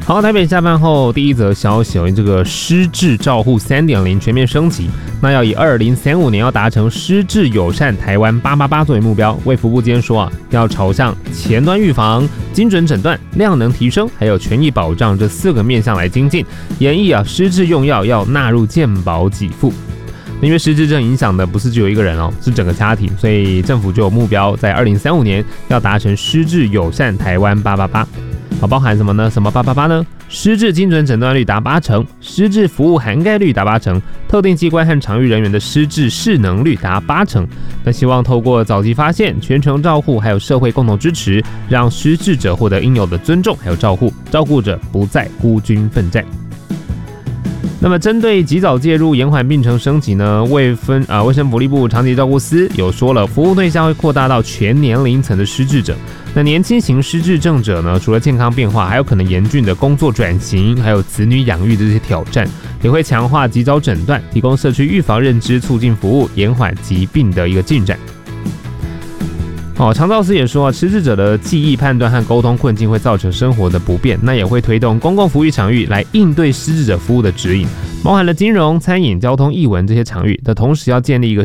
好，台北下班后第一则消息，这个失智照护 3.0 全面升级，那要以2035年要达成失智友善台湾888作为目标。卫福部今天说要朝向前端预防、精准诊断、量能提升，还有权益保障这4个面向来精进，研议失智用药要纳入健保给付。因为失智症影响的不是只有一个人是整个家庭，所以政府就有目标，在2035年要达成失智友善台湾888。包含什么呢？什么888呢？失智精准诊断率达80%，失智服务涵盖率达80%，特定机关和场域人员的失智适能率达80%。那希望透过早期发现、全程照护，还有社会共同支持，让失智者获得应有的尊重，还有照护，照顾者不再孤军奋战。那么针对及早介入延缓病程升级呢，卫生福利部长期照顾司有说了，服务对象会扩大到全年龄层的失智者。那年轻型失智症者呢，除了健康变化，还有可能严峻的工作转型，还有子女养育的这些挑战，也会强化及早诊断，提供社区预防认知促进服务，延缓疾病的一个进展。长照司也说失智者的记忆判断和沟通困境会造成生活的不便，那也会推动公共福利场域来应对失智者服务的指引，包含了金融、餐饮、交通、艺文这些场域的同时，要建立一个